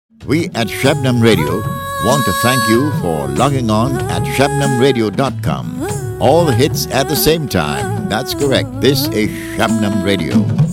We at Shabnam Radio want to thank you for logging on at shabnamradio.com. All the hits at the same time. That's correct. This is Shabnam Radio.